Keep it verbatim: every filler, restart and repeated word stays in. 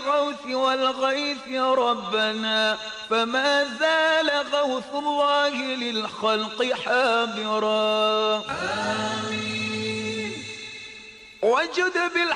الغوث والغيث ربنا، فما زال غوث الله للخلق حاضرا. آمين. وجد بالحق